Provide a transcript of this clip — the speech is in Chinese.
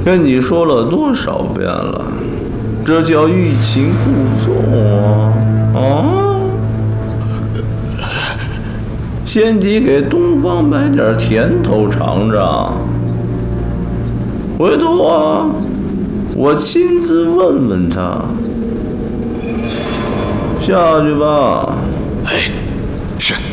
跟你说了多少遍了，这叫欲擒故纵啊！先得给东方买点甜头尝尝，回头啊，我亲自问问他。下去吧。 哎，是。